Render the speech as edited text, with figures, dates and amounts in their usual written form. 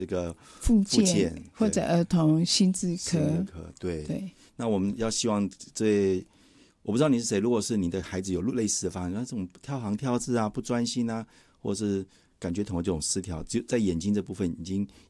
这个复健健或者儿童心智科， 对。 对， 那我们要希望我不知道你是谁，如果是你的孩子有类似的发展，那这种跳行跳字啊、不专心啊，或是感觉统合这种失调，就在眼睛这部分已经